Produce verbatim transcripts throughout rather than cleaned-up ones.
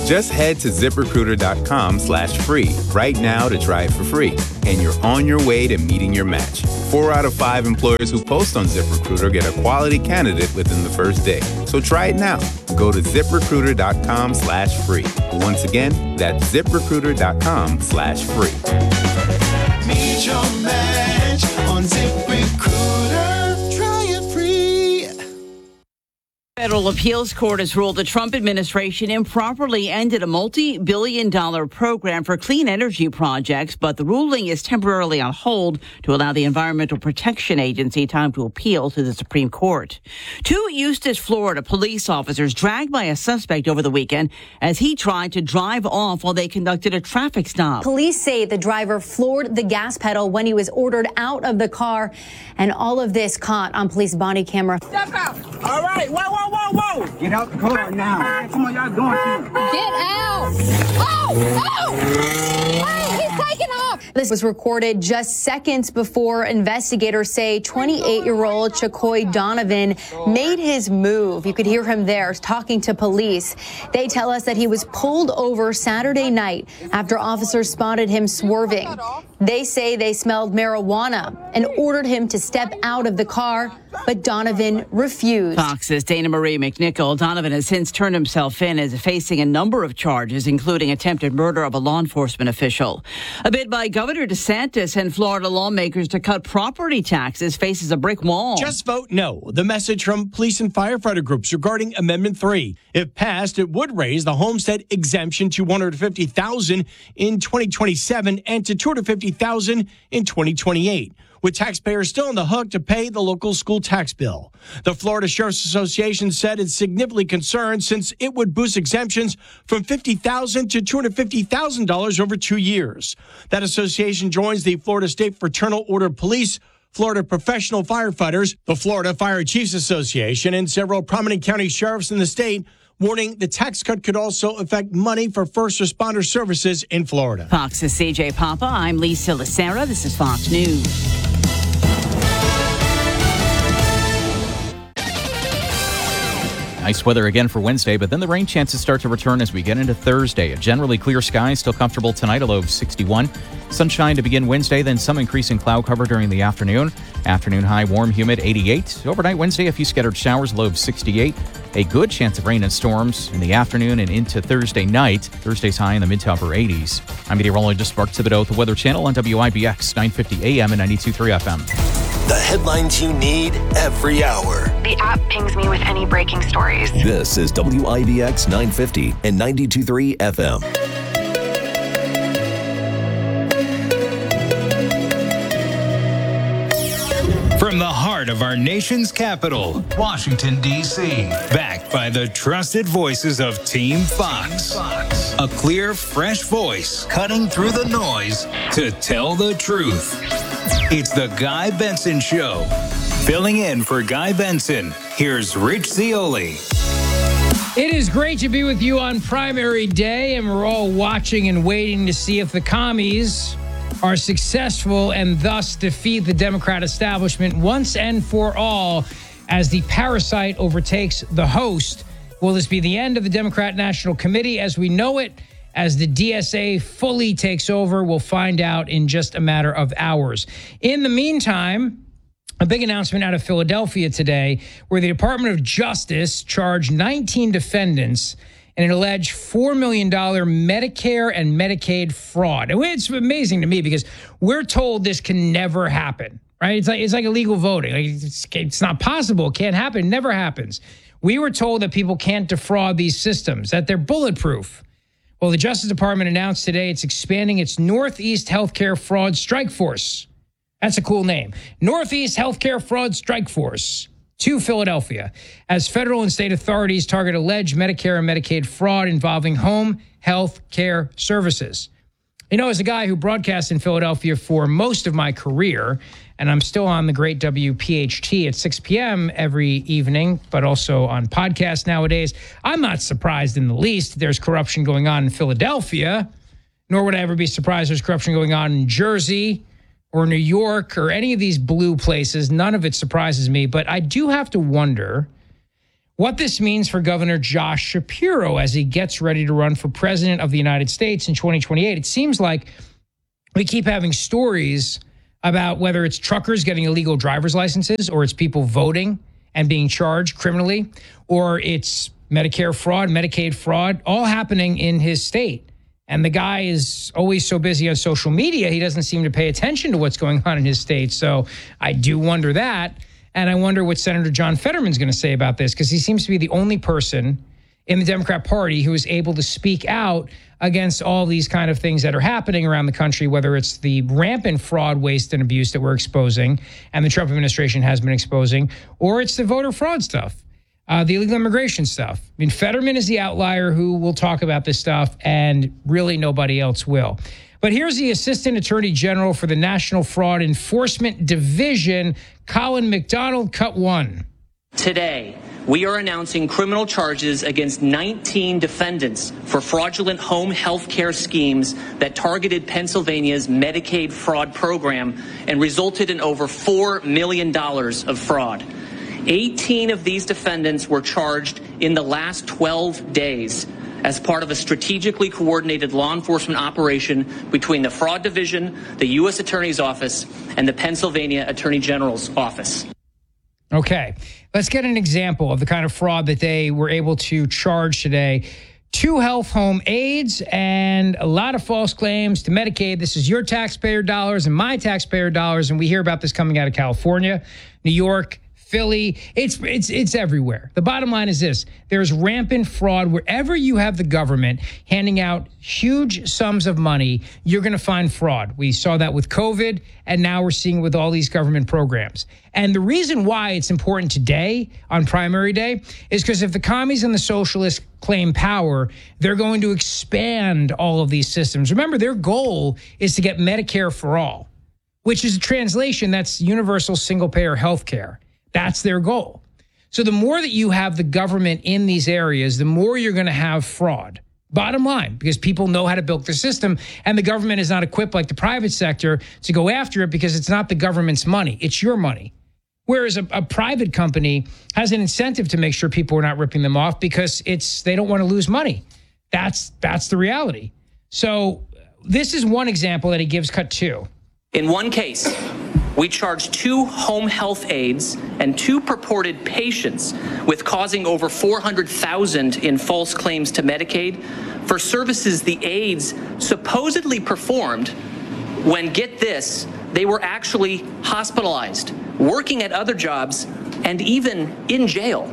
Just head to ZipRecruiter.com slash free right now to try it for free. And you're on your way to meeting your match. Four out of five employers who post on ZipRecruiter get a quality candidate within the first day. So try it now. Go to ZipRecruiter.com slash free. Once again, that's ZipRecruiter.com slash free. Meet your match on ZipRecruiter. Try it free. Federal appeals court has ruled the Trump administration improperly ended a multi-billion dollar program for clean energy projects, but the ruling is temporarily on hold to allow the Environmental Protection Agency time to appeal to the Supreme Court. Two Eustis, Florida police officers dragged by a suspect over the weekend as he tried to drive off while they conducted a traffic stop. Police say the driver floored the gas pedal when he was ordered out of the car, and all of this caught on police body camera. Step out. All right. Whoa, whoa, whoa, whoa. Get out the car now. Come on, y'all doing something. Get out. Oh, oh. Hey, he's taking off. This was recorded just seconds before investigators say twenty-eight-year-old Chacoy Donovan made his move. You could hear him there talking to police. They tell us that he was pulled over Saturday night after officers spotted him swerving. They say they smelled marijuana and ordered him to step out of the car, but Donovan refused. Fox's Dana Marie McNichol. Donovan has since turned himself in as facing a number of charges, including attempted murder of a law enforcement official. A bid by Governor DeSantis and Florida lawmakers to cut property taxes faces a brick wall. Just vote no. The message from police and firefighter groups regarding Amendment three. If passed, it would raise the homestead exemption to one hundred fifty thousand dollars in twenty twenty-seven and to two hundred fifty thousand dollars in twenty twenty-eight. With taxpayers still on the hook to pay the local school tax bill. The Florida Sheriff's Association said it's significantly concerned since it would boost exemptions from fifty thousand dollars to two hundred fifty thousand dollars over two years. That association joins the Florida State Fraternal Order of Police, Florida Professional Firefighters, the Florida Fire Chiefs Association, and several prominent county sheriffs in the state, warning the tax cut could also affect money for first responder services in Florida. Fox's C J Papa. I'm Lisa Lacera. This is Fox News. Nice weather again for Wednesday, but then the rain chances start to return as we get into Thursday. A generally clear sky, still comfortable tonight, a low of sixty-one. Sunshine to begin Wednesday, then some increase in cloud cover during the afternoon. Afternoon high, warm, humid, eighty-eight. Overnight Wednesday, a few scattered showers, low of sixty-eight. A good chance of rain and storms in the afternoon and into Thursday night. Thursday's high in the mid to upper eighties. I'm meteorologist Mark Thibodeau with the Weather Channel on W I B X nine fifty A M and ninety-two point three F M. The headlines you need every hour. The app pings me with any breaking stories. This is W I B X nine fifty and ninety-two point three F M. From the heart of our nation's capital, Washington, D C, backed by the trusted voices of Team Fox. A clear, fresh voice cutting through the noise to tell the truth. It's the Guy Benson Show. Filling in for Guy Benson, here's Rich Zioli. It is great to be with you on primary day, and we're all watching and waiting to see if the commies are successful and thus defeat the Democrat establishment once and for all as the parasite overtakes the host. Will this be the end of the Democrat National Committee as we know it? As the D S A fully takes over, we'll find out in just a matter of hours. In the meantime, a big announcement out of Philadelphia today where the Department of Justice charged nineteen defendants in an alleged four million dollars Medicare and Medicaid fraud. And it's amazing to me because we're told this can never happen, right? It's like it's like illegal voting. Like it's, it's not possible. It can't happen. It never happens. We were told that people can't defraud these systems, that they're bulletproof. Well, the Justice Department announced today it's expanding its Northeast Healthcare Fraud Strike Force. That's a cool name. Northeast Healthcare Fraud Strike Force to Philadelphia as federal and state authorities target alleged Medicare and Medicaid fraud involving home health care services. You know, as a guy who broadcast in Philadelphia for most of my career, and I'm still on the great W P H T at six p.m. every evening, but also on podcasts nowadays, I'm not surprised in the least there's corruption going on in Philadelphia, nor would I ever be surprised there's corruption going on in Jersey or New York or any of these blue places. None of it surprises me, but I do have to wonder what this means for Governor Josh Shapiro as he gets ready to run for president of the United States in twenty twenty-eight. It seems like we keep having stories about whether it's truckers getting illegal driver's licenses, or it's people voting and being charged criminally, or it's Medicare fraud, Medicaid fraud, all happening in his state. And the guy is always so busy on social media, he doesn't seem to pay attention to what's going on in his state. So I do wonder that. And I wonder what Senator John Fetterman's going to say about this, because he seems to be the only person in the Democrat Party who is able to speak out against all these kind of things that are happening around the country, whether it's the rampant fraud, waste, and abuse that we're exposing and the Trump administration has been exposing, or it's the voter fraud stuff, uh, the illegal immigration stuff. I mean, Fetterman is the outlier who will talk about this stuff, and really nobody else will. But here's the Assistant Attorney General for the National Fraud Enforcement Division, Colin McDonald, cut one. Today, we are announcing criminal charges against nineteen defendants for fraudulent home health care schemes that targeted Pennsylvania's Medicaid fraud program and resulted in over four million dollars of fraud. eighteen of these defendants were charged in the last twelve days as part of a strategically coordinated law enforcement operation between the Fraud Division, the U S Attorney's Office, and the Pennsylvania Attorney General's Office. Okay, let's get an example of the kind of fraud that they were able to charge today. Two health home aides and a lot of false claims to Medicaid. This is your taxpayer dollars and my taxpayer dollars, and we hear about this coming out of California, New York, Philly. It's it's it's everywhere. The bottom line is this: there's rampant fraud wherever you have the government handing out huge sums of money. You're going to find fraud. We saw that with COVID, and now we're seeing it with all these government programs. And the reason why it's important today on primary day is because if the commies and the socialists claim power, they're going to expand all of these systems. Remember, their goal is to get Medicare for all, which is a translation that's universal single-payer health care. That's their goal. So the more that you have the government in these areas, the more you're going to have fraud. Bottom line, because people know how to build the system, and the government is not equipped like the private sector to go after it because it's not the government's money. It's your money. Whereas a, a private company has an incentive to make sure people are not ripping them off because it's they don't want to lose money. That's that's the reality. So this is one example that he gives, cut two. In one case, we charged two home health aides and two purported patients with causing over four hundred thousand dollars in false claims to Medicaid for services the aides supposedly performed when, get this, they were actually hospitalized, working at other jobs, and even in jail.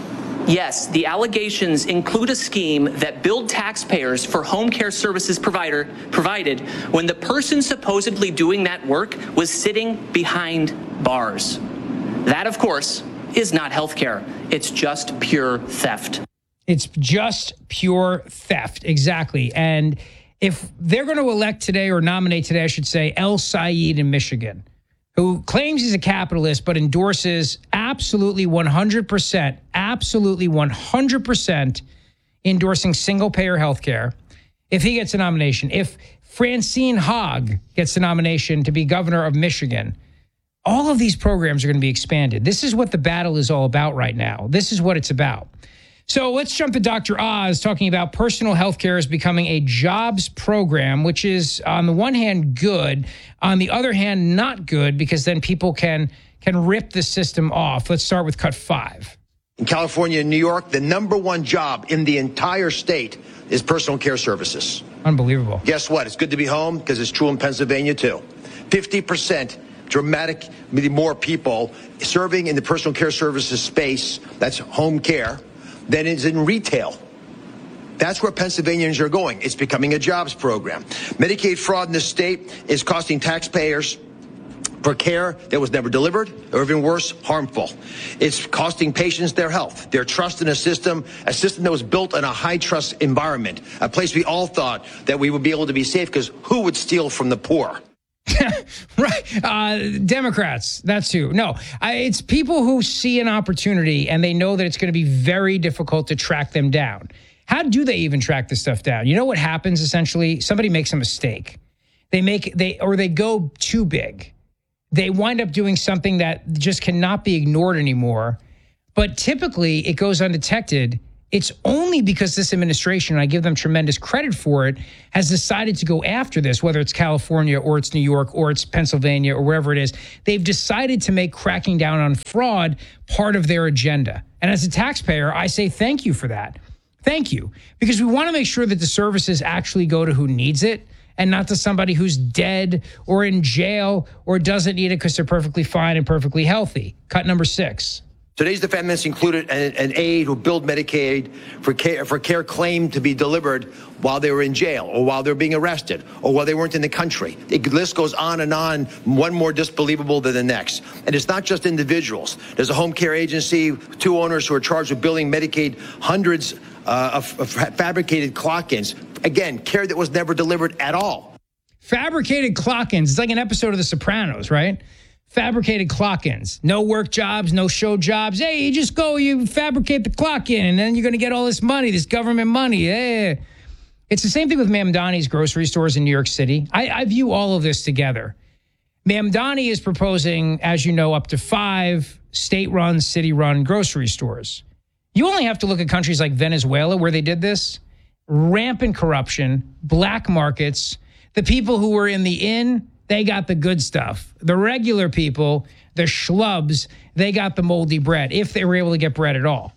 Yes, the allegations include a scheme that billed taxpayers for home care services provider provided when the person supposedly doing that work was sitting behind bars. That, of course, is not health care. It's just pure theft. It's just pure theft. Exactly. And if they're going to elect today, or nominate today, I should say, El Sayed in Michigan, who claims he's a capitalist but endorses absolutely one hundred percent, absolutely one hundred percent endorsing single-payer health care, if he gets a nomination, if Francine Hogg gets the nomination to be governor of Michigan, all of these programs are going to be expanded. This is what the battle is all about right now. This is what it's about. So let's jump to Doctor Oz talking about personal health care is becoming a jobs program, which is on the one hand good, on the other hand not good, because then people can can rip the system off. Let's start with cut five. In California and New York, the number one job in the entire state is personal care services. Unbelievable. Guess what? It's good to be home, because it's true in Pennsylvania too. fifty percent dramatically more people serving in the personal care services space, that's home care, than is in retail. That's where Pennsylvanians are going. It's becoming a jobs program. Medicaid fraud in this state is costing taxpayers for care that was never delivered, or even worse, harmful. It's costing patients their health, their trust in a system, a system that was built in a high-trust environment, a place we all thought that we would be able to be safe, because who would steal from the poor? Right. Uh, Democrats, that's who. No, I, it's people who see an opportunity and they know that it's going to be very difficult to track them down. How do they even track this stuff down? You know what happens essentially? Somebody makes a mistake. They make they or they go too big. They wind up doing something that just cannot be ignored anymore. But typically it goes undetected. It's only because this administration, and I give them tremendous credit for it, has decided to go after this, whether it's California or it's New York or it's Pennsylvania or wherever it is. They've decided to make cracking down on fraud part of their agenda. And as a taxpayer, I say thank you for that. Thank you. Because we want to make sure that the services actually go to who needs it and not to somebody who's dead or in jail or doesn't need it because they're perfectly fine and perfectly healthy. Cut number six. Today's defendants included an, an aide who billed Medicaid for care, for care claimed to be delivered while they were in jail or while they were being arrested or while they weren't in the country. The list goes on and on, one more disbelievable than the next. And it's not just individuals. There's a home care agency, two owners who are charged with billing Medicaid hundreds uh, of, of fabricated clock-ins. Again, care that was never delivered at all. Fabricated clock-ins. It's like an episode of The Sopranos, right? Fabricated clock-ins. No work jobs, no show jobs. Hey, you just go, you fabricate the clock in, and then you're going to get all this money, this government money. Hey. It's the same thing with Mamdani's grocery stores in New York City. I, I view all of this together. Mamdani is proposing, as you know, up to five state-run, city-run grocery stores. You only have to look at countries like Venezuela where they did this. Rampant corruption, black markets, the people who were in the inn, they got the good stuff. The regular people, the schlubs, they got the moldy bread, if they were able to get bread at all.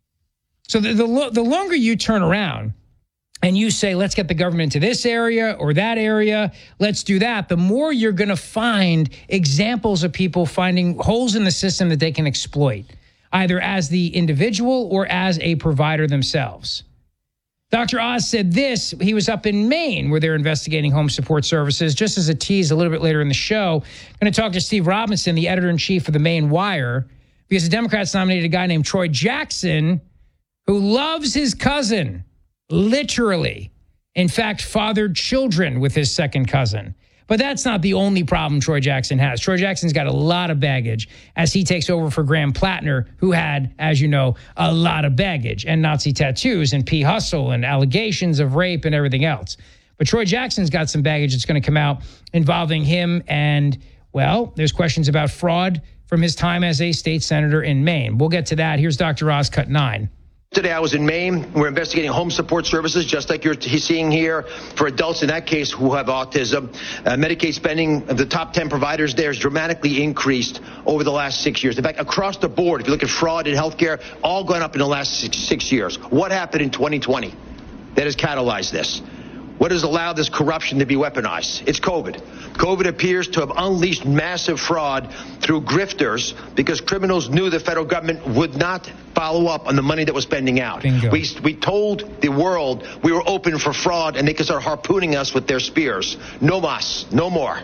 So the, the, the longer you turn around and you say, let's get the government to this area or that area, let's do that, the more you're going to find examples of people finding holes in the system that they can exploit, either as the individual or as a provider themselves. Doctor Oz said this. He was up in Maine where they're investigating home support services. Just as a tease a little bit later in the show, I'm going to talk to Steve Robinson, the editor-in-chief of the Maine Wire, because the Democrats nominated a guy named Troy Jackson who loves his cousin, literally. In fact, fathered children with his second cousin. But that's not the only problem Troy Jackson has. Troy Jackson's got a lot of baggage as he takes over for Graham Plattner, who had, as you know, a lot of baggage and Nazi tattoos and P. Hustle and allegations of rape and everything else. But Troy Jackson's got some baggage that's going to come out involving him. And, well, there's questions about fraud from his time as a state senator in Maine. We'll get to that. Here's Doctor Oz, cut nine. Today I was in Maine. We're investigating home support services, just like you're seeing here, for adults in that case who have autism. Uh, Medicaid spending of the top ten providers there has dramatically increased over the last six years. In fact, across the board, if you look at fraud in healthcare, all gone up in the last six, six years. What happened in twenty twenty that has catalyzed this? What has allowed this corruption to be weaponized? It's COVID. COVID appears to have unleashed massive fraud through grifters because criminals knew the federal government would not follow up on the money that was spending out. Bingo. We we told the world we were open for fraud and they could start harpooning us with their spears. No mas, no more.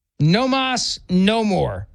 No mas, no more.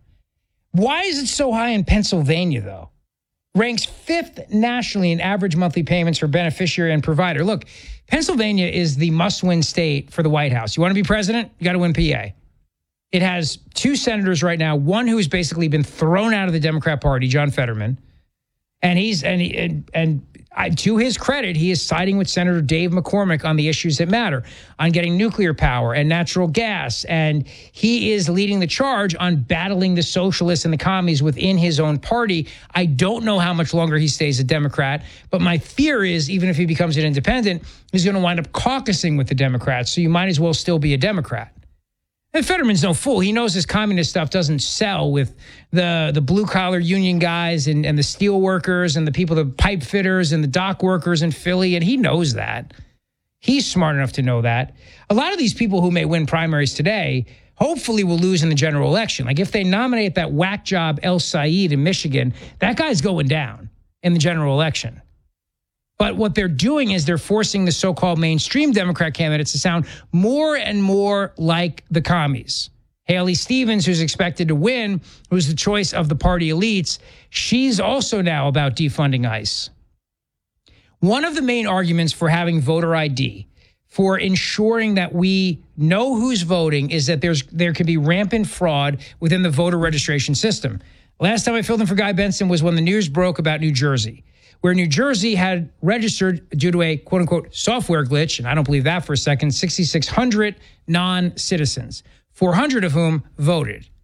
Why is it so high in Pennsylvania, though? Ranks fifth nationally in average monthly payments for beneficiary and provider. Look, Pennsylvania is the must-win state for the White House. You want to be president? You got to win P A. It has two senators right now, one who's basically been thrown out of the Democrat Party, John Fetterman, and he's and he, and, and I, to his credit, he is siding with Senator Dave McCormick on the issues that matter, on getting nuclear power and natural gas, and he is leading the charge on battling the socialists and the commies within his own party. I don't know how much longer he stays a Democrat, but my fear is even if he becomes an independent, he's going to wind up caucusing with the Democrats, so you might as well still be a Democrat. And Fetterman's no fool. He knows his communist stuff doesn't sell with the, the blue-collar union guys and, and the steel workers and the people, the pipe fitters and the dock workers in Philly, and he knows that. He's smart enough to know that. A lot of these people who may win primaries today hopefully will lose in the general election. Like if they nominate that whack job El Said in Michigan, that guy's going down in the general election. But what they're doing is they're forcing the so-called mainstream Democrat candidates to sound more and more like the commies. Haley Stevens, who's expected to win, who's the choice of the party elites, she's also now about defunding ICE. One of the main arguments for having voter I D, for ensuring that we know who's voting, is that there's there can be rampant fraud within the voter registration system. Last time I filled in for Guy Benson was when the news broke about New Jersey, where New Jersey had registered due to a quote-unquote software glitch, and I don't believe that for a second, six thousand six hundred non-citizens, four hundred of whom voted.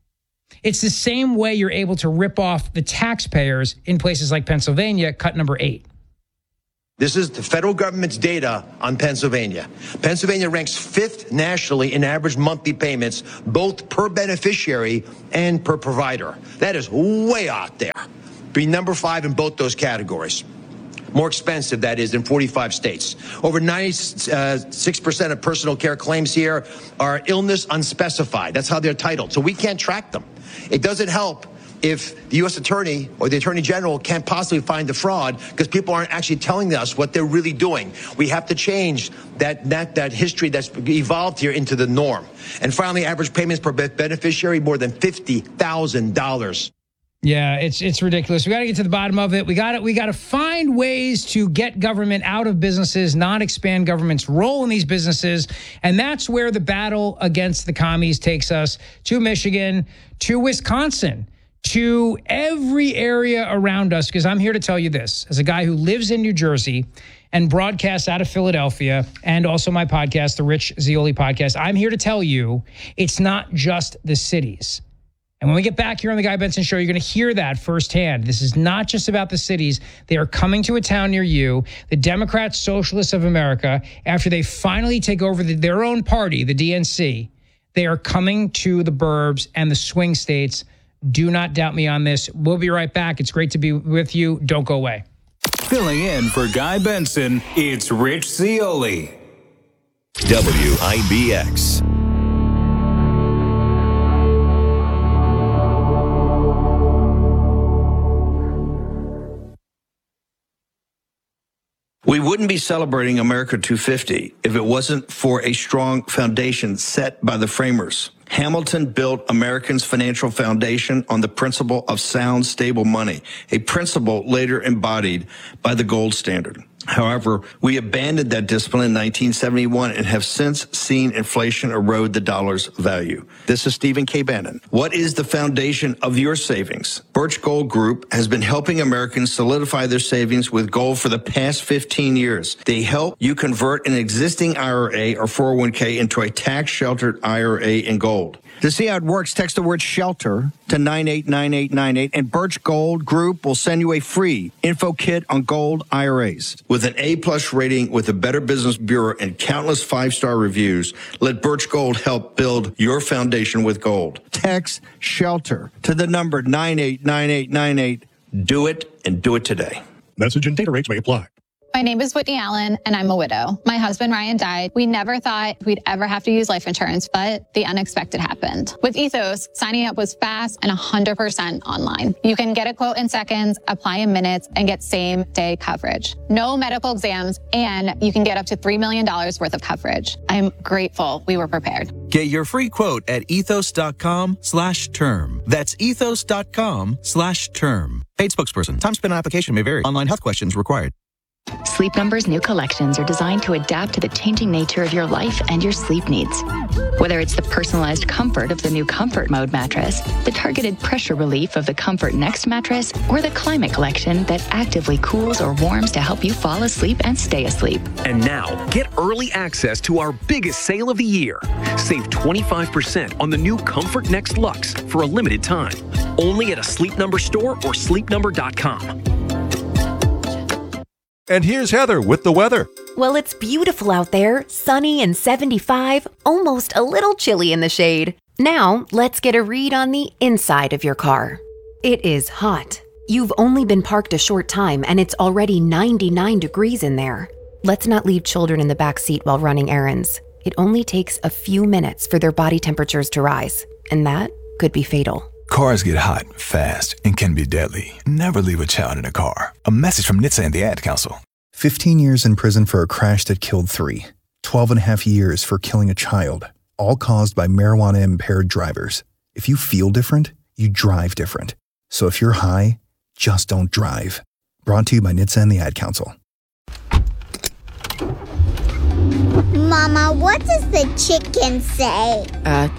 It's the same way you're able to rip off the taxpayers in places like Pennsylvania, cut number eight. This is the federal government's data on Pennsylvania. Pennsylvania ranks fifth nationally in average monthly payments, both per beneficiary and per provider. That is way out there. Be number five in both those categories. More expensive, that is, than forty-five states. Over ninety-six percent of personal care claims here are illness unspecified. That's how they're titled. So we can't track them. It doesn't help if the U S attorney or the attorney general can't possibly find the fraud because people aren't actually telling us what they're really doing. We have to change that, that, that history that's evolved here into the norm. And finally, average payments per beneficiary, more than fifty thousand dollars. Yeah, it's it's ridiculous. We got to get to the bottom of it. We got to we got to find ways to get government out of businesses, not expand government's role in these businesses, and that's where the battle against the commies takes us to Michigan, to Wisconsin, to every area around us. Because I'm here to tell you this, as a guy who lives in New Jersey and broadcasts out of Philadelphia, and also my podcast, the Rich Zeoli Podcast, I'm here to tell you it's not just the cities. And when we get back here on the Guy Benson Show, you're going to hear that firsthand. This is not just about the cities. They are coming to a town near you. The Democrats, Socialists of America, after they finally take over the, their own party, the D N C, they are coming to the burbs and the swing states. Do not doubt me on this. We'll be right back. It's great to be with you. Don't go away. Filling in for Guy Benson, it's Rich Zeoli. W I B X. We wouldn't be celebrating America two fifty if it wasn't for a strong foundation set by the framers. Hamilton built Americans' financial foundation on the principle of sound, stable money, a principle later embodied by the gold standard. However, we abandoned that discipline in nineteen seventy-one and have since seen inflation erode the dollar's value. This is Stephen K. Bannon. What is the foundation of your savings? Birch Gold Group has been helping Americans solidify their savings with gold for the past fifteen years. They help you convert an existing I R A or four oh one k into a tax-sheltered I R A in gold. To see how it works, text the word SHELTER to nine eight nine eight nine eight, and Birch Gold Group will send you a free info kit on gold I R As. With an A-plus rating with the Better Business Bureau and countless five-star reviews, let Birch Gold help build your foundation with gold. Text SHELTER to the number nine eight nine eight nine eight. Do it, and do it today. Message and data rates may apply. My name is Whitney Allen, and I'm a widow. My husband, Ryan, died. We never thought we'd ever have to use life insurance, but the unexpected happened. With Ethos, signing up was fast and one hundred percent online. You can get a quote in seconds, apply in minutes, and get same-day coverage. No medical exams, and you can get up to three million dollars worth of coverage. I'm grateful we were prepared. Get your free quote at ethos.com slash term. That's ethos.com slash term. Paid spokesperson. Time spent on application may vary. Online health questions required. Sleep Number's new collections are designed to adapt to the changing nature of your life and your sleep needs. Whether it's the personalized comfort of the new Comfort Mode mattress, the targeted pressure relief of the Comfort Next mattress, or the Climate Collection that actively cools or warms to help you fall asleep and stay asleep. And now, get early access to our biggest sale of the year. Save twenty-five percent on the new Comfort Next Luxe for a limited time. Only at a Sleep Number store or sleep number dot com. And here's Heather with the weather. Well, it's beautiful out there, sunny and seventy-five, almost a little chilly in the shade. Now, let's get a read on the inside of your car. It is hot. You've only been parked a short time and it's already ninety-nine degrees in there. Let's not leave children in the back seat while running errands. It only takes a few minutes for their body temperatures to rise, and that could be fatal. Cars get hot, fast, and can be deadly. Never leave a child in a car. A message from N H T S A and the Ad Council. fifteen years in prison for a crash that killed three. twelve and a half years for killing a child. All caused by marijuana-impaired drivers. If you feel different, you drive different. So if you're high, just don't drive. Brought to you by N H T S A and the Ad Council. Mama, what does the chicken say? Uh,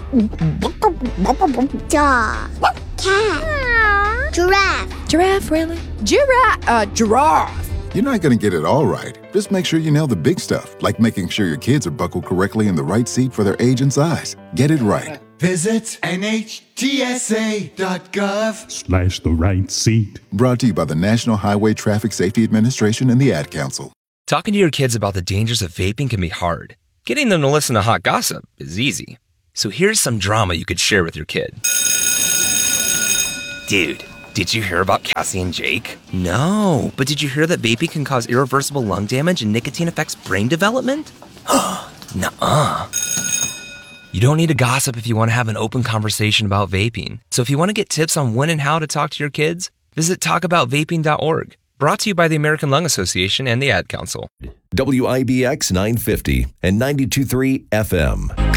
Dog. Cat. Giraffe. Giraffe, really? Giraffe. Uh, giraffe. You're not going to get it all right. Just make sure you nail the big stuff, like making sure your kids are buckled correctly in the right seat for their age and size. Get it right. Visit N H T S A dot gov slash the right seat. Brought to you by the National Highway Traffic Safety Administration and the Ad Council. Talking to your kids about the dangers of vaping can be hard. Getting them to listen to hot gossip is easy. So here's some drama you could share with your kid. Dude, did you hear about Cassie and Jake? No, but did you hear that vaping can cause irreversible lung damage and nicotine affects brain development? Nuh-uh. You don't need to gossip if you want to have an open conversation about vaping. So if you want to get tips on when and how to talk to your kids, visit talk about vaping dot org. Brought to you by the American Lung Association and the Ad Council. W I B X nine fifty and ninety-two point three F M.